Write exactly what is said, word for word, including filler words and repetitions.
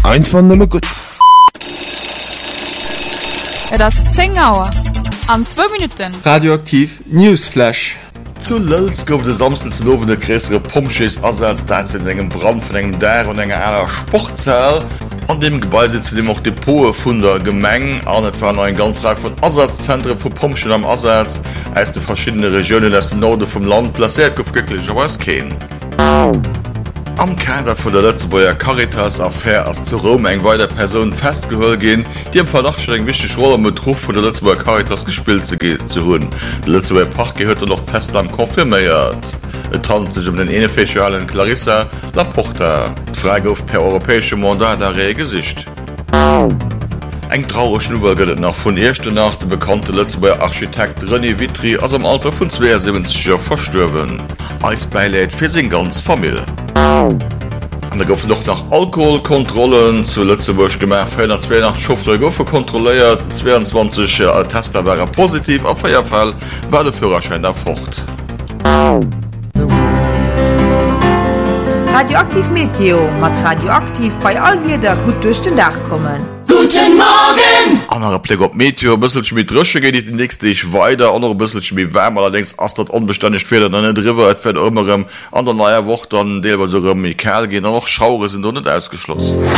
einfach nur gut. Ja, das ist zehn Uhr. An zwei Minuten. Radioaktiv Newsflash. Zu Lölz gouf de Samstel zu lowen de gräsere Pumpschees asatz dat fir engem Brand vun engem der und enger einer Sportzahl. An dem Gebäude zu dem auch Depote vun der Gemeng an net war ein ganz Reihe von Ersatzzentren vu Pumpschen am Ersatz als de verschiedene Regionen des Norde vom Land plaiert goufgëcklicherweise kein. Am Kader vu der Lützeburger Caritas Affaire as zu Rom eng weiter Person festgeholt gehen, die im Verdacht eng wichtig Rolle mit Ruf von der Lützeburger Caritas gespielt zu, zu hun. Der Lützeburger Park gehört noch festland konfirmiert. Es handelt sich um den inoffiziellen Clarissa Laporta. Die Frage auf per europäische Mandat der Gesicht. Eng traurig Nuwer gëtt nach vun erste Nacht de bekannte Lützeburger Architekt René Vitry aus am Alter vun zweiundsiebzig Jahren verstorben. Eis beiläit fir sin ganz Familie. An der gouf noch nach Alkoholkontrollen zu Lützeburg gemacht zweihundertzweiundachtzig Schuffler goufe kontrolliert, zweiundzwanzig äh, Tester waren positiv, auf jeden Fall war der Führerschein der Frucht. Radioaktiv Meteo mat radioaktiv bei all wieder gut durch den Dach kommen. Guten Morgen! Andere Blick op Meteo, bisschen mit Rösche geht die nächste ich weiter, andere bisschen mit Wärme, allerdings as dat unbeständig fehlt dann nicht drüber, et fährt immer an der neue Woche dann, der so mit Kerl gehen, dann noch Schaure sind noch nicht ausgeschlossen.